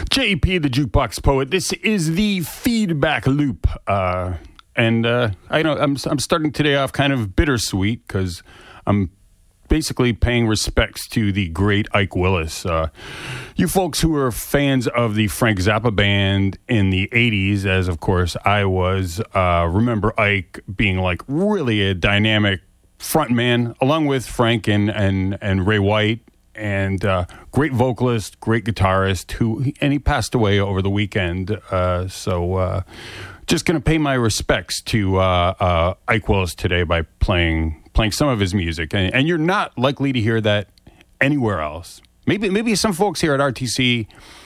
JP, the Jukebox Poet. This is the feedback loop. And I know I'm starting today off kind of bittersweet because I'm basically paying respects to the great Ike Willis. You folks who are fans of the Frank Zappa band in the 80s, as of course I was, remember Ike being like really a dynamic frontman, along with Frank and Ray White, and great vocalist, great guitarist, and he passed away over the weekend. So just going to pay my respects to Ike Willis today by playing some of his music. And you're not likely to hear that anywhere else. Maybe some folks here at RTC,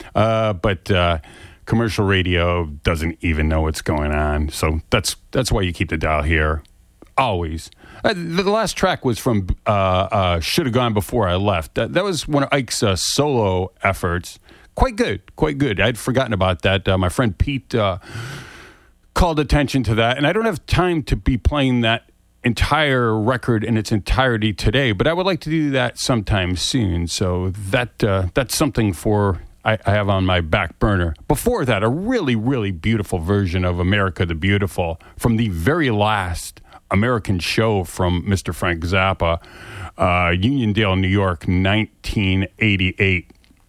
but commercial radio doesn't even know what's going on. So that's why you keep the dial here, always. The last track was from Should Have Gone Before I Left. That was one of Ike's solo efforts. Quite good. I'd forgotten about that. My friend Pete called attention to that, and I don't have time to be playing that entire record in its entirety today, but I would like to do that sometime soon. So that's something I have on my back burner. Before that, a really, really beautiful version of America the Beautiful from the very last American show from Mr. Frank Zappa, Uniondale, New York, 1988,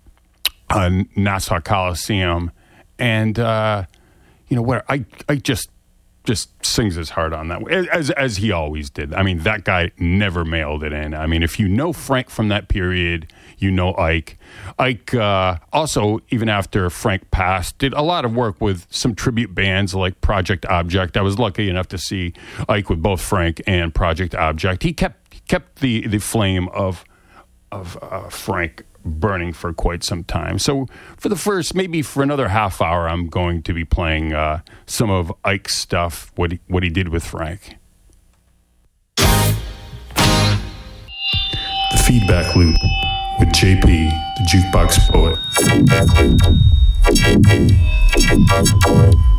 Nassau Coliseum. And you know what? I just sings his heart on that, as he always did. I mean, that guy never mailed it in. I mean, if you know Frank from that period, you know Ike. Ike also, even after Frank passed, did a lot of work with some tribute bands like Project Object. I was lucky enough to see Ike with both Frank and Project Object. He kept the flame of Frank burning for quite some time. So maybe for another half hour, I'm going to be playing some of Ike's stuff, what he did with Frank. The Feedback Loop with JP, the Jukebox Poet.